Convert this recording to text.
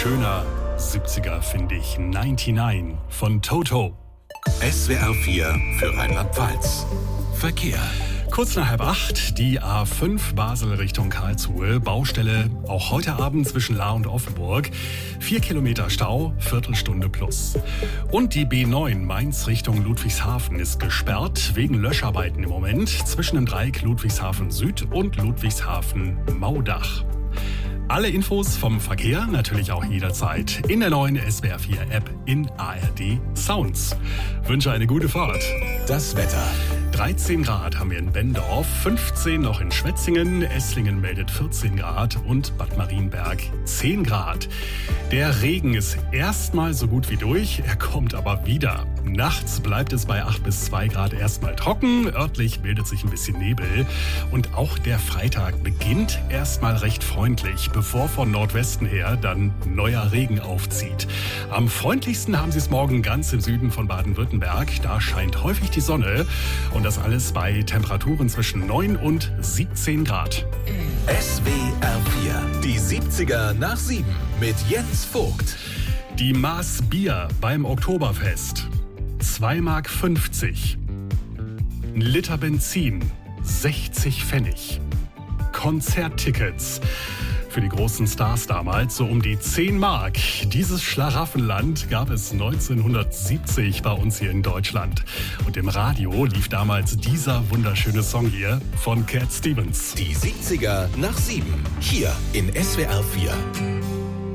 schöner 70er, finde ich. 99 von Toto. SWR 4 für Rheinland-Pfalz. Verkehr. Kurz nach 7:30, die A5 Basel Richtung Karlsruhe. Baustelle auch heute Abend zwischen Lahr und Offenburg. 4 Kilometer Stau, Viertelstunde plus. Und die B9 Mainz Richtung Ludwigshafen ist gesperrt wegen Löscharbeiten im Moment zwischen dem Dreieck Ludwigshafen Süd und Ludwigshafen Maudach. Alle Infos vom Verkehr natürlich auch jederzeit in der neuen SWR 4 App in ARD Sounds. Wünsche eine gute Fahrt. Das Wetter. 13 Grad haben wir in Bendorf, 15 noch in Schwetzingen, Esslingen meldet 14 Grad und Bad Marienberg 10 Grad. Der Regen ist erstmal so gut wie durch, er kommt aber wieder. Nachts bleibt es bei 8 bis 2 Grad erstmal trocken, örtlich bildet sich ein bisschen Nebel und auch der Freitag beginnt erstmal recht freundlich, bevor von Nordwesten her dann neuer Regen aufzieht. Am freundlichsten haben Sie es morgen ganz im Süden von Baden-Württemberg, da scheint häufig die Sonne und das alles bei Temperaturen zwischen 9 und 17 Grad. SWR 4, die 70er nach 7 mit Jens Vogt. Die Maß Bier beim Oktoberfest. 2,50 Mark. Ein Liter Benzin. 60 Pfennig. Konzerttickets. Für die großen Stars damals so um die 10 Mark. Dieses Schlaraffenland gab es 1970 bei uns hier in Deutschland. Und im Radio lief damals dieser wunderschöne Song hier von Cat Stevens. Die 70er nach 7, hier in SWR 4.